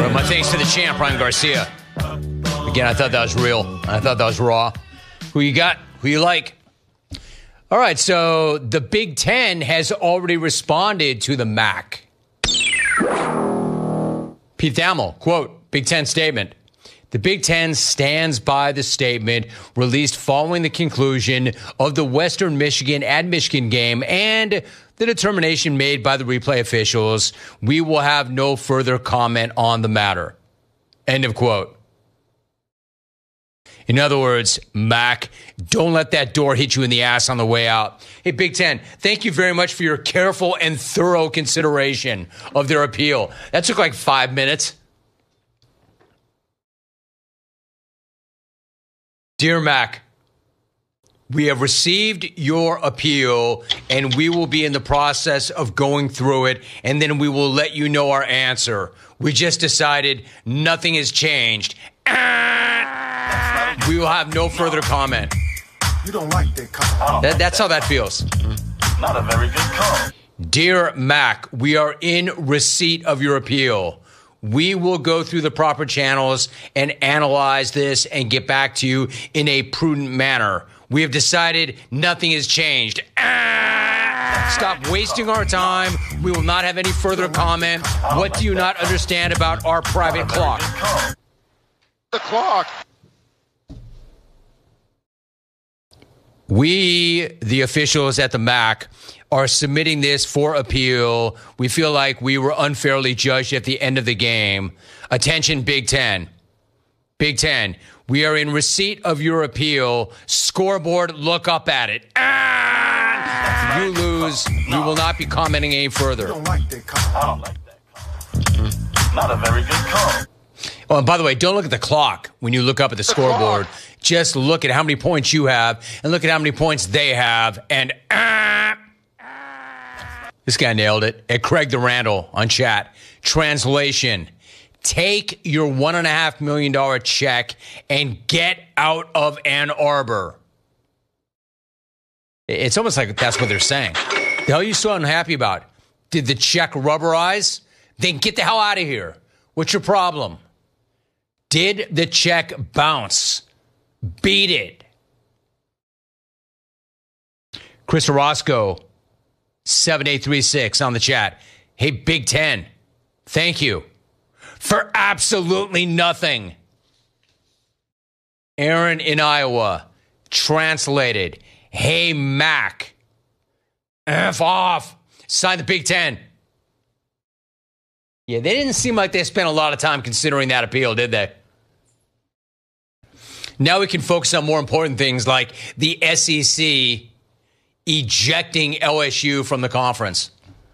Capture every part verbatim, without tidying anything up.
But my thanks to the champ, Ryan Garcia. Again, I thought that was real. I thought that was raw. Who you got? Who you like? All right, so the Big Ten has already responded to the M A C. Pete Thamel, quote, Big Ten statement. The Big Ten stands by the statement released following the conclusion of the Western Michigan at Michigan game and the determination made by the replay officials. We will have no further comment on the matter. End of quote. In other words, Mac, don't let that door hit you in the ass on the way out. Hey, Big Ten, thank you very much for your careful and thorough consideration of their appeal. That took like five minutes. Dear Mac, we have received your appeal, and we will be in the process of going through it, and then we will let you know our answer. We just decided nothing has changed. We will have no further comment. You don't like that comment. That, that's how that feels. Not a very good comment. Dear Mac, we are in receipt of your appeal. We will go through the proper channels and analyze this and get back to you in a prudent manner. We have decided nothing has changed. Stop wasting our time. We will not have any further comment. What do you not understand about our private clock? The clock. We, the officials at the M A C, are submitting this for appeal. We feel like we were unfairly judged at the end of the game. Attention, Big Ten. Big Ten, we are in receipt of your appeal. Scoreboard, look up at it. Ah! If you lose, we will not be commenting any further. You don't like that comment. I don't like that comment. Not a very good comment. Oh, and by the way, don't look at the clock when you look up at the, the scoreboard. Clock. Just look at how many points you have and look at how many points they have. And ah, this guy nailed it. At Craig the Randall on chat. Translation. Take your one and a half million dollar check and get out of Ann Arbor. It's almost like that's what they're saying. The hell are you so unhappy about? Did the check rubberize? Then get the hell out of here. What's your problem? Did the check bounce? Beat it. Chris Orozco, seven eight three six on the chat. Hey, Big Ten, thank you for absolutely nothing. Aaron in Iowa, translated. Hey, Mac, F off. Sign the Big Ten. Yeah, they didn't seem like they spent a lot of time considering that appeal, did they? Now we can focus on more important things like the S E C ejecting L S U from the conference.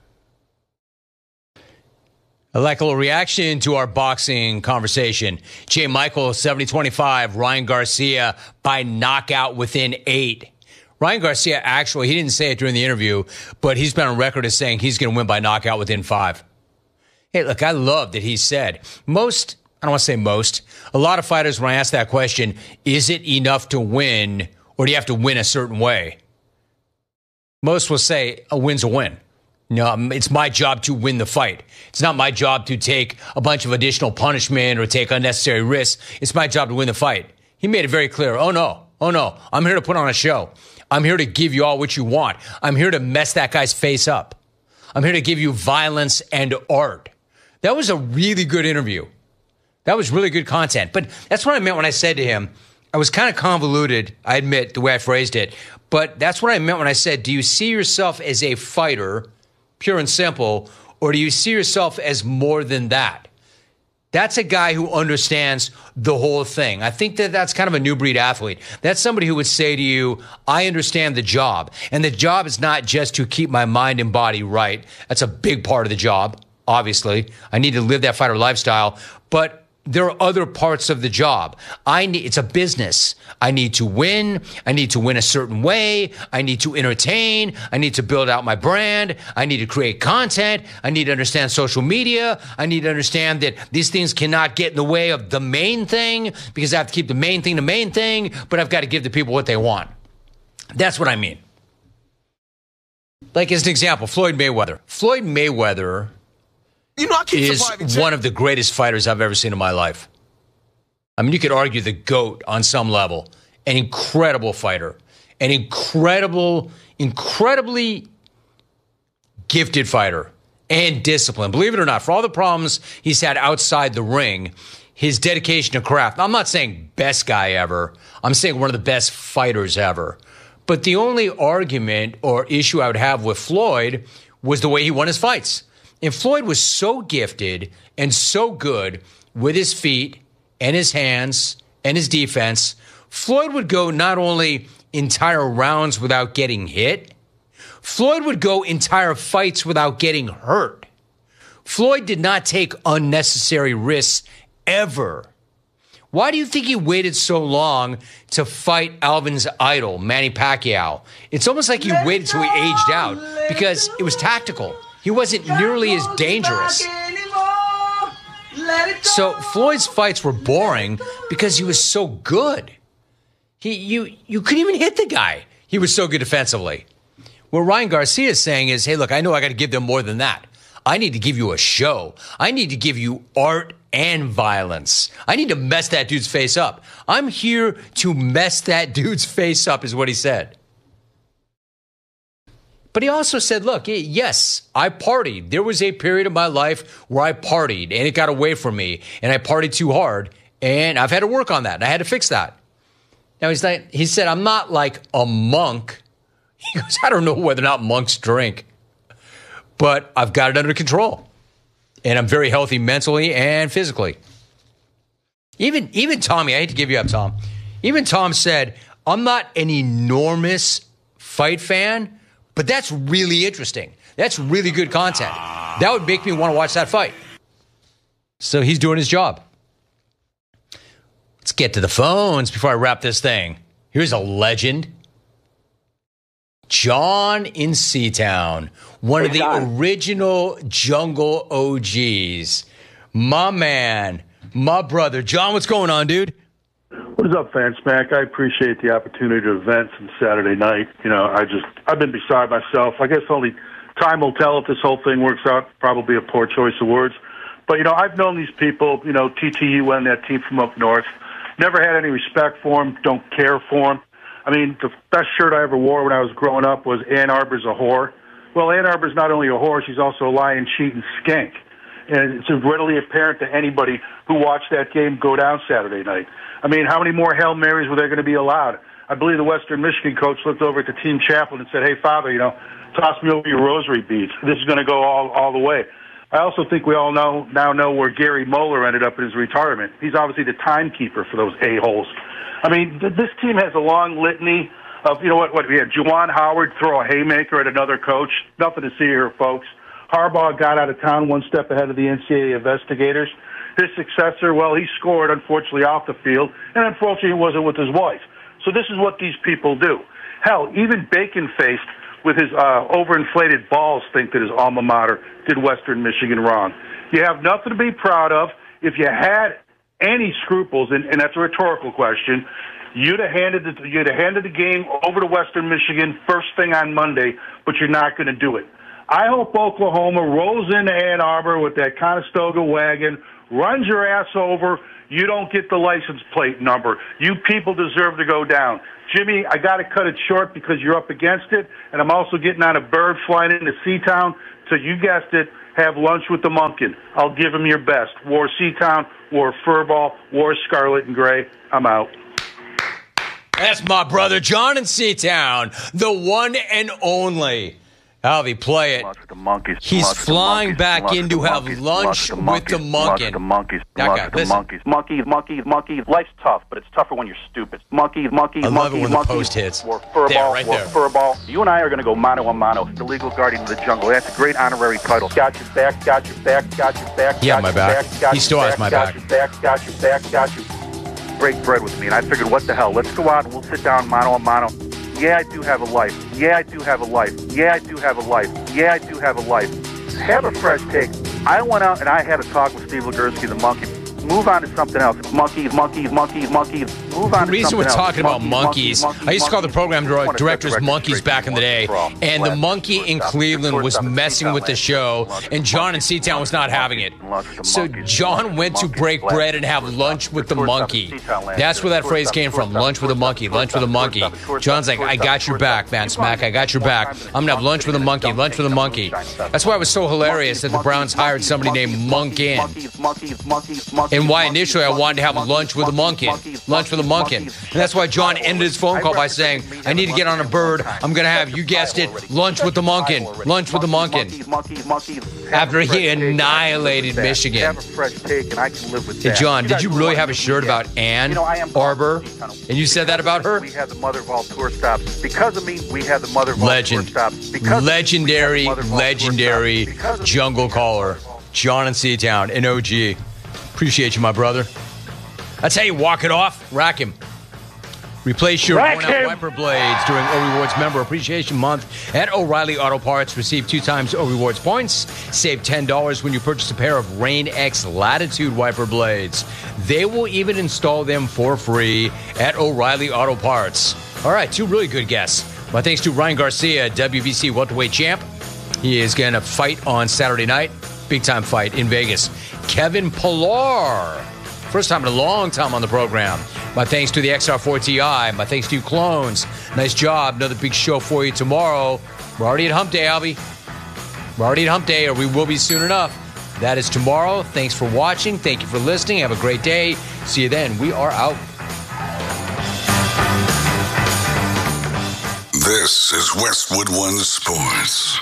I'd like a little reaction to our boxing conversation. Jay Michael, seventy twenty-five, Ryan Garcia by knockout within eight. Ryan Garcia, actually, he didn't say it during the interview, but he's been on record as saying he's going to win by knockout within five. Hey, look, I love that he said most, I don't want to say most, a lot of fighters, when I ask that question, is it enough to win or do you have to win a certain way? Most will say a win's a win. No, it's my job to win the fight. It's not my job to take a bunch of additional punishment or take unnecessary risks. It's my job to win the fight. He made it very clear. Oh, no. Oh, no. I'm here to put on a show. I'm here to give you all what you want. I'm here to mess that guy's face up. I'm here to give you violence and art. That was a really good interview. That was really good content. But that's what I meant when I said to him, I was kind of convoluted, I admit, the way I phrased it. But that's what I meant when I said, do you see yourself as a fighter, pure and simple, or do you see yourself as more than that? That's a guy who understands the whole thing. I think that that's kind of a new breed athlete. That's somebody who would say to you, I understand the job. And the job is not just to keep my mind and body right. That's a big part of the job. Obviously, I need to live that fighter lifestyle, but there are other parts of the job. I need, it's a business. I need to win. I need to win a certain way. I need to entertain. I need to build out my brand. I need to create content. I need to understand social media. I need to understand that these things cannot get in the way of the main thing because I have to keep the main thing the main thing, but I've got to give the people what they want. That's what I mean. Like as an example, Floyd Mayweather. Floyd Mayweather You know, I keep is surviving. one of the greatest fighters I've ever seen in my life. I mean, you could argue the GOAT on some level. An incredible fighter. An incredible, incredibly gifted fighter. And discipline. Believe it or not, for all the problems he's had outside the ring, his dedication to craft. I'm not saying best guy ever. I'm saying one of the best fighters ever. But the only argument or issue I would have with Floyd was the way he won his fights. And Floyd was so gifted and so good with his feet and his hands and his defense. Floyd would go not only entire rounds without getting hit, Floyd would go entire fights without getting hurt. Floyd did not take unnecessary risks ever. Why do you think he waited so long to fight Alvin's idol, Manny Pacquiao? It's almost like he waited till he aged out because it was tactical. He wasn't nearly as dangerous. So Floyd's fights were boring because he was so good. He, you, you couldn't even hit the guy. He was so good defensively. What Ryan Garcia is saying is, hey, look, I know I got to give them more than that. I need to give you a show. I need to give you art and violence. I need to mess that dude's face up. I'm here to mess that dude's face up, is what he said. But he also said, look, yes, I partied. There was a period of my life where I partied, and it got away from me, and I partied too hard, and I've had to work on that, and I had to fix that. Now, he's not, he said, I'm not like a monk. He goes, I don't know whether or not monks drink, but I've got it under control. And I'm very healthy mentally and physically. Even, even Tommy, I hate to give you up, Tom. Even Tom said, I'm not an enormous fight fan, but that's really interesting. That's really good content. That would make me want to watch that fight. So he's doing his job. Let's get to the phones before I wrap this thing. Here's a legend. John in Seatown, one hey, of the John. original Jungle O Gs. My man, my brother. John, what's going on, dude? What is up, Fan Smack? I appreciate the opportunity to vent since Saturday night. You know, I just, I've been beside myself. I guess only time will tell if this whole thing works out. Probably a poor choice of words. But, you know, I've known these people, you know, T T U N, that team from up north. Never had any respect for them, don't care for them. I mean, the best shirt I ever wore when I was growing up was Ann Arbor's a whore. Well, Ann Arbor's not only a whore, she's also a lying, cheating skank. And it's readily apparent to anybody who watched that game go down Saturday night. I mean, how many more Hail Marys were there going to be allowed? I believe the Western Michigan coach looked over at the team chaplain and said, hey, Father, you know, toss me over your rosary beads. This is going to go all, all the way. I also think we all know now know where Gary Moeller ended up in his retirement. He's obviously the timekeeper for those a-holes. I mean, th- this team has a long litany of, you know what, what we had Juwan Howard throw a haymaker at another coach. Nothing to see here, folks. Harbaugh got out of town one step ahead of the N C double A investigators. His successor, well, he scored, unfortunately, off the field, and unfortunately, he wasn't with his wife. So this is what these people do. Hell, even Bacon-faced with his uh, overinflated balls think that his alma mater did Western Michigan wrong. You have nothing to be proud of. If you had any scruples, and, and that's a rhetorical question, you'd have handed the, you'd have handed the game over to Western Michigan first thing on Monday, but you're not going to do it. I hope Oklahoma rolls into Ann Arbor with that Conestoga wagon, runs your ass over. You don't get the license plate number. You people deserve to go down. Jimmy, I got to cut it short because you're up against it, and I'm also getting on a bird flying into Seatown. So you guessed it, have lunch with the Monken. I'll give him your best. Wore Seatown, wore Furball, wore Scarlet and Gray. I'm out. That's my brother, John in Seatown, the one and only. How'll he play it? The monkeys, He's lunch flying the back monkeys, in to have monkeys, lunch the with monkeys, the Monken. The monkeys, That guy, the listen. monkeys, monkeys, monkeys, monkeys. Life's tough, but it's tougher when you're stupid. Monkeys, monkeys, I love it monkeys, when the monkeys. post hits. Or furball, There, right or there. furball. You and I are going to go mano a mano. The legal guardian of the jungle. That's a great honorary title. Got your back, got your back, got your back. Yeah, got my your back. back. Got He your still has back, my got back. Your back, got your back, got your. Break bread with me, and I figured, what the hell? Let's go out and we'll sit down mano a mano. Yeah, I do have a life. Yeah, I do have a life. Yeah, I do have a life. Yeah, I do have a life. Have a fresh take. I went out and I had a talk with Steve Legursky, the monkey. Move on to something else. Monkeys, monkeys, monkeys, monkeys. Move on The reason to we're something talking else. about monkeys, monkeys, I used to call the program monkeys. dir- directors monkeys back in the day, and the monkey in Cleveland was messing with the show, and John in Seatown was not having it. So John went to break bread and have lunch with the monkey. That's where that phrase came from, lunch with a monkey, lunch with a monkey. John's like, I got your back, man, Smack, I got your back. I'm going to have lunch with a monkey, lunch with a monkey. That's why it was so hilarious that the Browns hired somebody named Monkin. And why initially I wanted to have lunch with a Monkin, lunch with a Monkin. And that's why John ended his phone call by saying, I need to get on a bird. I'm going to have, you guessed it, lunch with the Monkin, lunch with the Monkin. After he annihilated Michigan. Hey, John, did you really have a shirt about Ann Arbor? And you said that about her? We had the mother of all tour stops. Because of me, we had the mother of all Legend. tour stops. Because legendary, legendary jungle caller, John in Seatown, an O G. Appreciate you, my brother. That's how you walk it off. Rack him. Replace your worn-out wiper blades during O Rewards Member Appreciation Month at O'Reilly Auto Parts. Receive two times O Rewards points. Save ten dollars when you purchase a pair of Rain X Latitude wiper blades. They will even install them for free at O'Reilly Auto Parts. All right, two really good guests. My thanks to Ryan Garcia, W B C welterweight champ. He is going to fight on Saturday night. Big-time fight in Vegas. Kevin Pillar. First time in a long time on the program. My thanks to the X R four T I. My thanks to you, clones. Nice job. Another big show for you tomorrow. We're already at Hump Day, Albie. We're already at Hump Day, or we will be soon enough. That is tomorrow. Thanks for watching. Thank you for listening. Have a great day. See you then. We are out. This is Westwood One Sports.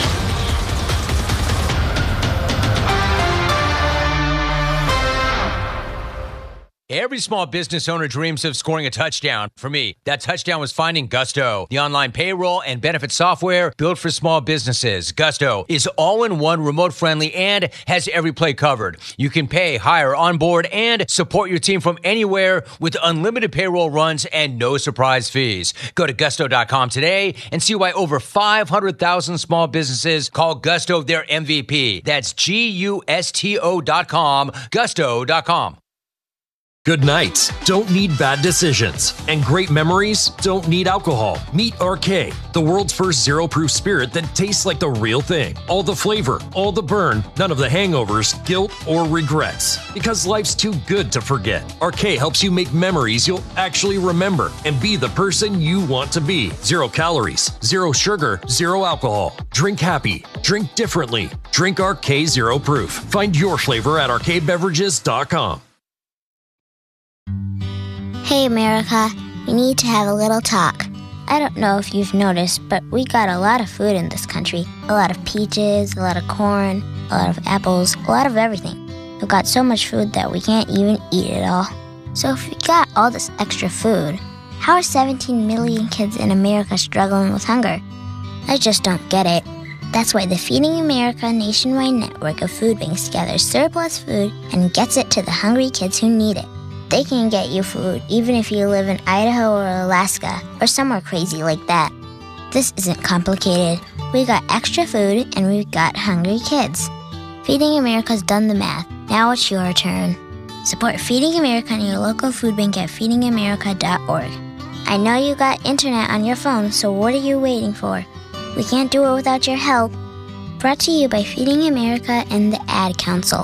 Every small business owner dreams of scoring a touchdown. For me, that touchdown was finding Gusto, the online payroll and benefit software built for small businesses. Gusto is all-in-one, remote-friendly, and has every play covered. You can pay, hire, onboard, and support your team from anywhere with unlimited payroll runs and no surprise fees. Go to gusto dot com today and see why over five hundred thousand small businesses call Gusto their M V P. That's G U S T O dot com, gusto dot com. Good nights don't need bad decisions, and great memories don't need alcohol. Meet R K, the world's first zero-proof spirit that tastes like the real thing. All the flavor, all the burn, none of the hangovers, guilt, or regrets. Because life's too good to forget. R K helps you make memories you'll actually remember and be the person you want to be. Zero calories, zero sugar, zero alcohol. Drink happy. Drink differently. Drink R K Zero Proof. Find your flavor at R K beverages dot com. Hey America, we need to have a little talk. I don't know if you've noticed, but we got a lot of food in this country. A lot of peaches, a lot of corn, a lot of apples, a lot of everything. We've got so much food that we can't even eat it all. So if we got all this extra food, how are seventeen million kids in America struggling with hunger? I just don't get it. That's why the Feeding America nationwide network of food banks gathers surplus food and gets it to the hungry kids who need it. They can get you food even if you live in Idaho or Alaska or somewhere crazy like that. This isn't complicated. We got extra food and we've got hungry kids. Feeding America's done the math. Now it's your turn. Support Feeding America and your local food bank at feeding america dot org. I know you got internet on your phone, so what are you waiting for? We can't do it without your help. Brought to you by Feeding America and the Ad Council.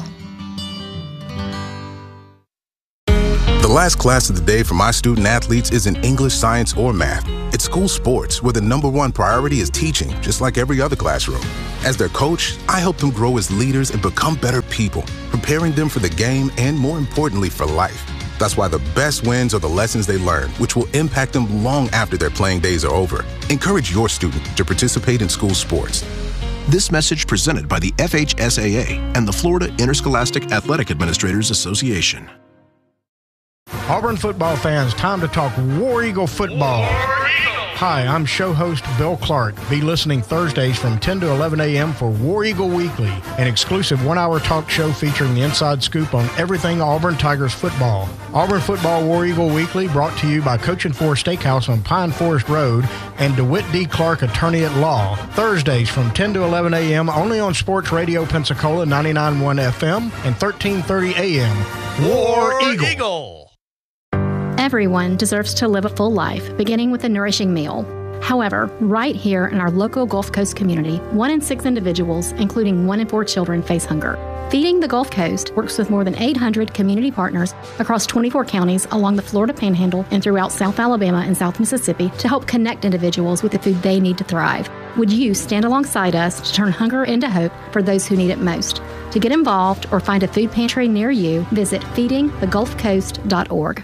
The last class of the day for my student athletes isn't English, science, or math. It's school sports, where the number one priority is teaching, just like every other classroom. As their coach, I help them grow as leaders and become better people, preparing them for the game and, more importantly, for life. That's why the best wins are the lessons they learn, which will impact them long after their playing days are over. Encourage your student to participate in school sports. This message presented by the F H S A A and the Florida Interscholastic Athletic Administrators Association. Auburn football fans, time to talk War Eagle football. War Eagle. Hi, I'm show host Bill Clark. Be listening Thursdays from ten to eleven a.m. for War Eagle Weekly, an exclusive one-hour talk show featuring the inside scoop on everything Auburn Tigers football. Auburn Football War Eagle Weekly brought to you by Coach and Four Steakhouse on Pine Forest Road and DeWitt D. Clark, attorney at law. Thursdays from ten to eleven a.m. only on Sports Radio Pensacola ninety-nine point one F M and thirteen thirty a.m. War, War Eagle. Eagle. Everyone deserves to live a full life, beginning with a nourishing meal. However, right here in our local Gulf Coast community, one in six individuals, including one in four children, face hunger. Feeding the Gulf Coast works with more than eight hundred community partners across twenty-four counties along the Florida Panhandle and throughout South Alabama and South Mississippi to help connect individuals with the food they need to thrive. Would you stand alongside us to turn hunger into hope for those who need it most? To get involved or find a food pantry near you, visit feeding the gulf coast dot org.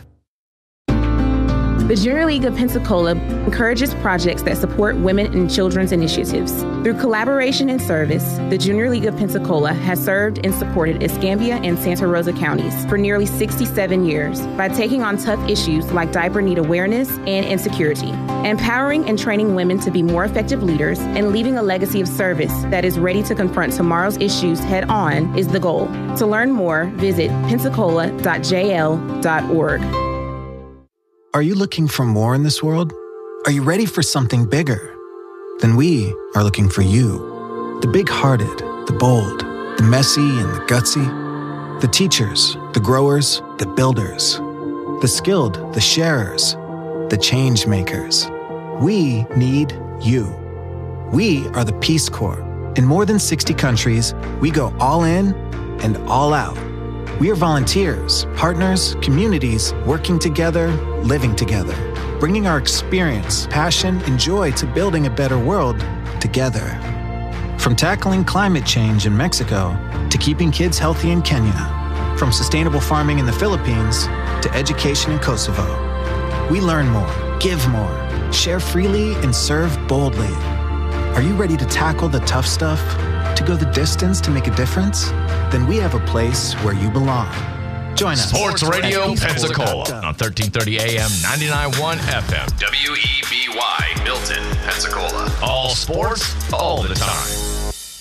The Junior League of Pensacola encourages projects that support women and children's initiatives. Through collaboration and service, the Junior League of Pensacola has served and supported Escambia and Santa Rosa counties for nearly sixty-seven years by taking on tough issues like diaper need awareness and insecurity, empowering and training women to be more effective leaders, and leaving a legacy of service that is ready to confront tomorrow's issues head on is the goal. To learn more, visit pensacola dot j l dot org. Are you looking for more in this world? Are you ready for something bigger? Then we are looking for you. The big-hearted, the bold, the messy and the gutsy. The teachers, the growers, the builders. The skilled, the sharers, the change makers. We need you. We are the Peace Corps. In more than sixty countries, we go all in and all out. We are volunteers, partners, communities, working together, living together, bringing our experience, passion, and joy to building a better world together. From tackling climate change in Mexico to keeping kids healthy in Kenya, from sustainable farming in the Philippines to education in Kosovo. We learn more, give more, share freely, and serve boldly. Are you ready to tackle the tough stuff? To go the distance to make a difference? Then we have a place where you belong. Join us. Sports Radio Pensacola on thirteen thirty A M, ninety-nine point one F M. W E B Y, Milton, Pensacola. All sports, all the time.